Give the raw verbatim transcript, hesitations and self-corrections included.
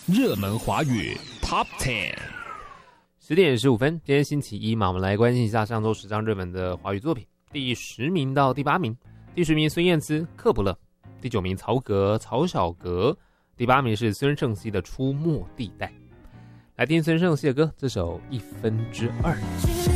热门华语 Top 十。 十点十五分，今天星期一嘛，我们来关心一下上周十张热门的华语作品，第十名到第八名。第十名孙燕姿《克不勒》，第九名曹格曹小格，第八名是孙盛希的《出没地带》。来听孙盛希的歌，这首《一分之二》。